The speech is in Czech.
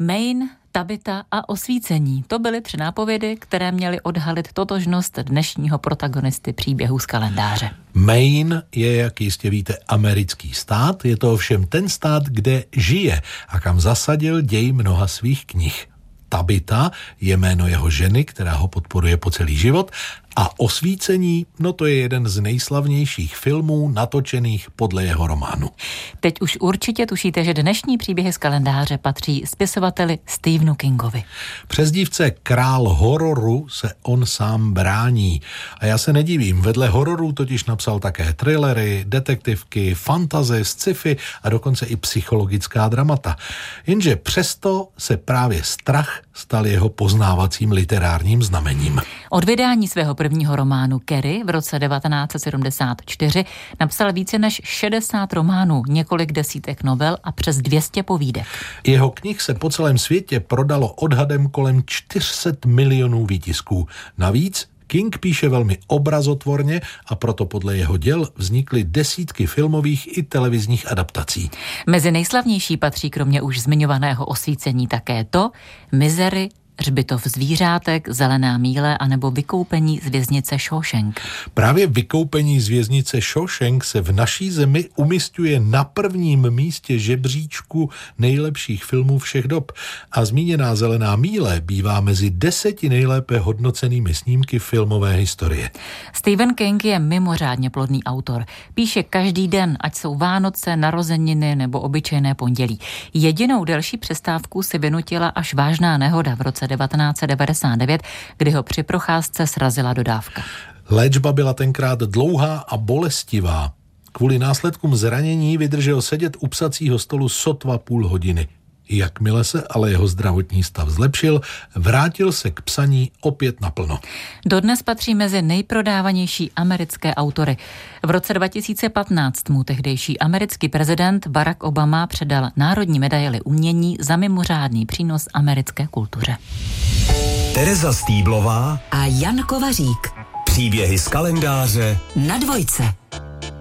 Maine, Tabita a osvícení. To byly 3 nápovědy, které měly odhalit totožnost dnešního protagonisty příběhu z kalendáře. Maine je, jak jistě víte, americký stát. Je to ovšem ten stát, kde žije a kam zasadil děj mnoha svých knih. Tabita je jméno jeho ženy, která ho podporuje po celý život, a Osvícení, no to je jeden z nejslavnějších filmů natočených podle jeho románu. Teď už určitě tušíte, že dnešní příběhy z kalendáře patří spisovateli Stephenu Kingovi. Přezdívce Král hororu se on sám brání. A já se nedivím, vedle hororů totiž napsal také thrillery, detektivky, fantasy, sci-fi a dokonce i psychologická dramata. Jenže přesto se právě strach stal jeho poznávacím literárním znamením. Od vydání svého prvního románu Carrie v roce 1974 napsal více než 60 románů, několik desítek novel a přes 200 povídek. Jeho knih se po celém světě prodalo odhadem kolem 400 milionů výtisků. Navíc King píše velmi obrazotvorně a proto podle jeho děl vznikly desítky filmových i televizních adaptací. Mezi nejslavnější patří kromě už zmiňovaného Osvícení také to, Misery, Hřbitov zvířátek, Zelená míle anebo Vykoupení z věznice Shawshank. Právě Vykoupení z věznice Shawshank se v naší zemi umisťuje na prvním místě žebříčku nejlepších filmů všech dob a zmíněná Zelená míle bývá mezi 10 nejlépe hodnocenými snímky filmové historie. Stephen King je mimořádně plodný autor. Píše každý den, ať jsou Vánoce, narozeniny nebo obyčejné pondělí. Jedinou delší přestávku si vynutila až vážná nehoda v roce 1999, kdy ho při procházce srazila dodávka. Léčba byla tenkrát dlouhá a bolestivá. Kvůli následkům zranění vydržel sedět u psacího stolu sotva půl hodiny. Jakmile se ale jeho zdravotní stav zlepšil, vrátil se k psaní opět naplno. Dodnes patří mezi nejprodávanější americké autory. V roce 2015 mu tehdejší americký prezident Barack Obama předal národní medaili umění za mimořádný přínos americké kultuře. Tereza Stýblová a Jan Kovařík. Příběhy z kalendáře na Dvojce.